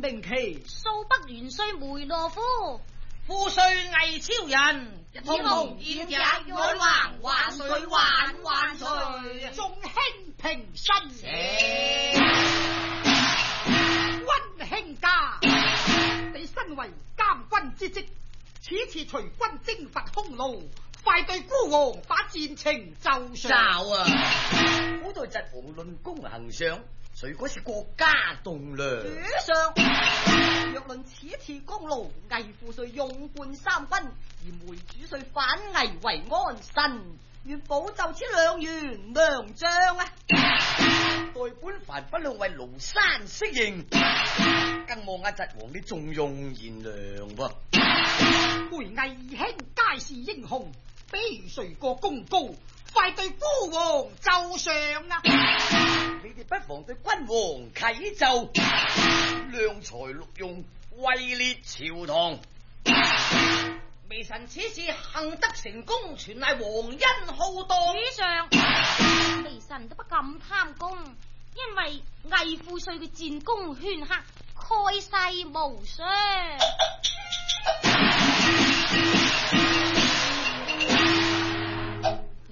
名旗， 蘇北元帥梅羅夫， 副帥魏超人， 一同演日安橫，萬歲萬萬歲！ 眾卿平身，溫卿家，你身為監軍之職，此次隨軍征伐匈奴，快對孤王把戰情奏上。 啊！古代疾王論功行賞，誰果是國家棟梁？ 主上，若論此次功勞，魏副帥勇冠三軍，而梅主帥反魏為安，臣願補奏此兩員良將啊！ 代本凡不兩為廬山適應，更望阿疾王你重用賢良噃。 梅魏二兄皆是英雄，比如誰個功高，快對孤王奏上啊！ 你哋不妨對君王啟奏，量才錄用，位列朝堂。 微臣此次幸得成功，全賴皇恩浩蕩。 主上，微臣都不敢貪功，因為魏副帥嘅戰功煊赫，蓋世無雙。